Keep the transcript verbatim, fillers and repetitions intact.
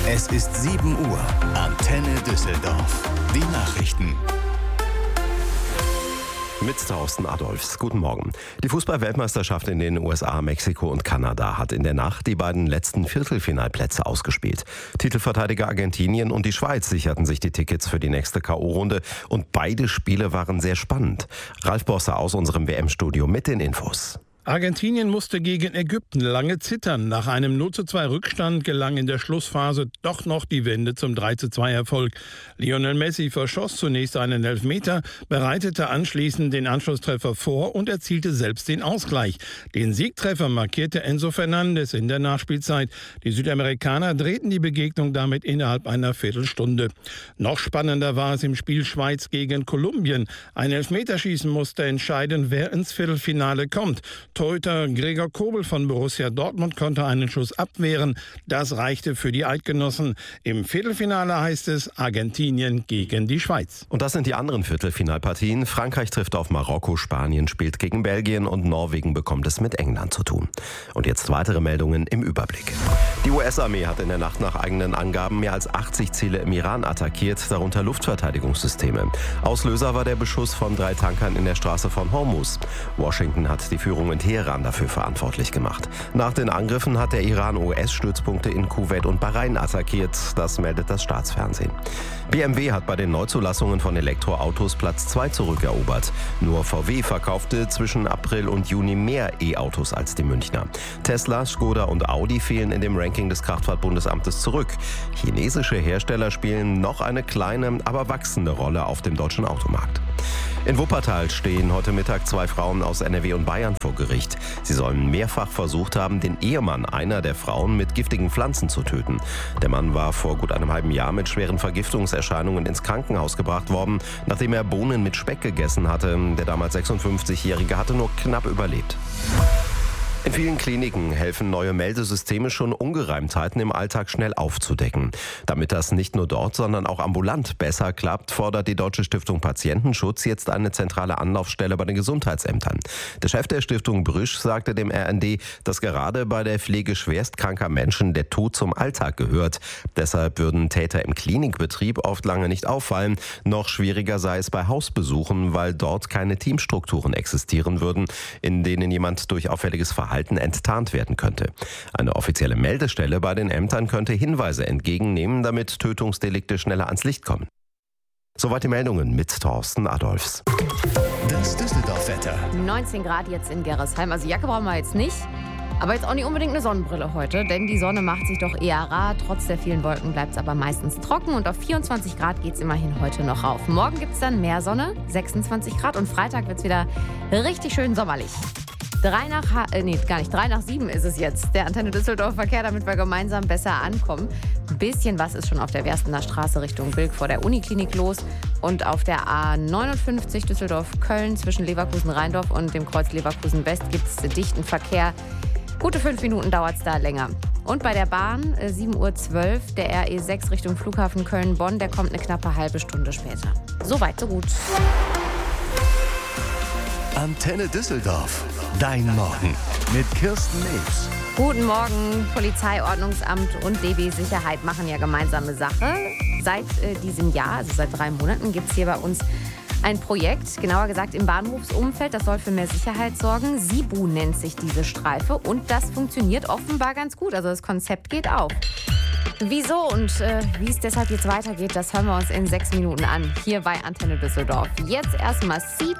Es ist sieben Uhr. Antenne Düsseldorf. Die Nachrichten. Mit Thorsten Adolfs. Guten Morgen. Die Fußball-Weltmeisterschaft in den U S A, Mexiko und Kanada hat in der Nacht die beiden letzten Viertelfinalplätze ausgespielt. Titelverteidiger Argentinien und die Schweiz sicherten sich die Tickets für die nächste K O-Runde und beide Spiele waren sehr spannend. Ralf Bosse aus unserem W M-Studio mit den Infos. Argentinien musste gegen Ägypten lange zittern. Nach einem null zu zwei Rückstand gelang in der Schlussphase doch noch die Wende zum drei zu zwei Erfolg. Lionel Messi verschoss zunächst einen Elfmeter, bereitete anschließend den Anschlusstreffer vor und erzielte selbst den Ausgleich. Den Siegtreffer markierte Enzo Fernandez in der Nachspielzeit. Die Südamerikaner drehten die Begegnung damit innerhalb einer Viertelstunde. Noch spannender war es im Spiel Schweiz gegen Kolumbien. Ein Elfmeterschießen musste entscheiden, wer ins Viertelfinale kommt. Torhüter Gregor Kobel von Borussia Dortmund konnte einen Schuss abwehren. Das reichte für die Eidgenossen. Im Viertelfinale heißt es Argentinien gegen die Schweiz. Und das sind die anderen Viertelfinalpartien. Frankreich trifft auf Marokko, Spanien spielt gegen Belgien und Norwegen bekommt es mit England zu tun. Und jetzt weitere Meldungen im Überblick. Die U S-Armee hat in der Nacht nach eigenen Angaben mehr als achtzig Ziele im Iran attackiert, darunter Luftverteidigungssysteme. Auslöser war der Beschuss von drei Tankern in der Straße von Hormuz. Washington hat die Führung in Teheran dafür verantwortlich gemacht. Nach den Angriffen hat der Iran U S-Stützpunkte in Kuwait und Bahrain attackiert. Das meldet das Staatsfernsehen. B M W hat bei den Neuzulassungen von Elektroautos Platz zwei zurückerobert. Nur V W verkaufte zwischen April und Juni mehr E-Autos als die Münchner. Tesla, Skoda und Audi fehlen in dem Ranking des Kraftfahrtbundesamtes zurück. Chinesische Hersteller spielen noch eine kleine, aber wachsende Rolle auf dem deutschen Automarkt. In Wuppertal stehen heute Mittag zwei Frauen aus N R W und Bayern vor Gericht. Sie sollen mehrfach versucht haben, den Ehemann einer der Frauen mit giftigen Pflanzen zu töten. Der Mann war vor gut einem halben Jahr mit schweren Vergiftungserscheinungen ins Krankenhaus gebracht worden, nachdem er Bohnen mit Speck gegessen hatte. Der damals sechsundfünfzigjährige hatte nur knapp überlebt. In vielen Kliniken helfen neue Meldesysteme schon, Ungereimtheiten im Alltag schnell aufzudecken. Damit das nicht nur dort, sondern auch ambulant besser klappt, fordert die Deutsche Stiftung Patientenschutz jetzt eine zentrale Anlaufstelle bei den Gesundheitsämtern. Der Chef der Stiftung Brüsch sagte dem R N D, dass gerade bei der Pflege schwerstkranker Menschen der Tod zum Alltag gehört. Deshalb würden Täter im Klinikbetrieb oft lange nicht auffallen. Noch schwieriger sei es bei Hausbesuchen, weil dort keine Teamstrukturen existieren würden, in denen jemand durch auffälliges Verhalten enttarnt werden könnte. Eine offizielle Meldestelle bei den Ämtern könnte Hinweise entgegennehmen, damit Tötungsdelikte schneller ans Licht kommen. Soweit die Meldungen mit Thorsten Adolfs. Das Düsseldorf-Wetter. neunzehn Grad jetzt in Gerresheim. Also Jacke brauchen wir jetzt nicht. Aber jetzt auch nicht unbedingt eine Sonnenbrille heute, denn die Sonne macht sich doch eher rar. Trotz der vielen Wolken bleibt es aber meistens trocken und auf vierundzwanzig Grad geht es immerhin heute noch rauf. Morgen gibt es dann mehr Sonne, sechsundzwanzig Grad und Freitag wird es wieder richtig schön sommerlich. Drei nach, ha- äh, nee, gar nicht, drei nach sieben ist es jetzt. Der Antenne Düsseldorf Verkehr, damit wir gemeinsam besser ankommen. Ein bisschen was ist schon auf der Werstener Straße Richtung Bilk vor der Uniklinik los. Und auf der A neunundfünfzig Düsseldorf-Köln zwischen Leverkusen-Rheindorf und dem Kreuz Leverkusen-West gibt es dichten Verkehr. Gute fünf Minuten dauert es da länger. Und bei der Bahn, äh, sieben Uhr zwölf, der R E sechs Richtung Flughafen Köln-Bonn, der kommt eine knappe halbe Stunde später. So weit, so gut. Antenne Düsseldorf. Dein Morgen mit Kirsten Nebs. Guten Morgen. Polizeiordnungsamt und D B Sicherheit machen ja gemeinsame Sache. Seit äh, diesem Jahr, also seit drei Monaten, gibt es hier bei uns ein Projekt, genauer gesagt im Bahnhofsumfeld. Das soll für mehr Sicherheit sorgen. Sibu nennt sich diese Streife und das funktioniert offenbar ganz gut. Also das Konzept geht auf. Wieso und äh, wie es deshalb jetzt weitergeht, das hören wir uns in sechs Minuten an. Hier bei Antenne Düsseldorf. Jetzt erstmal Seed